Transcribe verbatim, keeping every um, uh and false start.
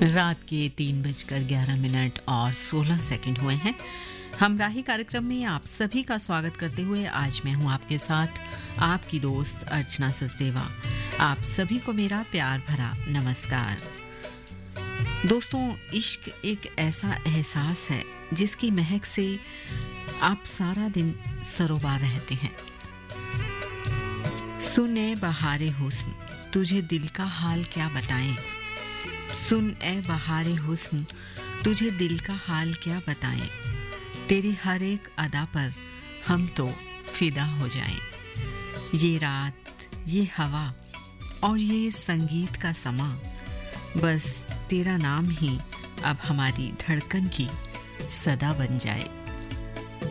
रात के तीन बजकर ग्यारह मिनट और सोलह सेकंड हुए हैं। हमराही कार्यक्रम में आप सभी का स्वागत करते हुए आज मैं हूं आपके साथ आपकी दोस्त अर्चना सचदेवा। आप सभी को मेरा प्यार भरा नमस्कार। दोस्तों, इश्क एक ऐसा एहसास है जिसकी महक से आप सारा दिन सरोबार रहते हैं। सुन ए बहारे हुस्न, तुझे दिल का हाल क्या बताएं। सुन ए बहारे हुस्न, तुझे दिल का हाल क्या बताएं। तेरी हर एक अदा पर हम तो फिदा हो जाएं। ये रात, ये हवा और ये संगीत का समा, बस तेरा नाम ही अब हमारी धड़कन की सदा बन जाए।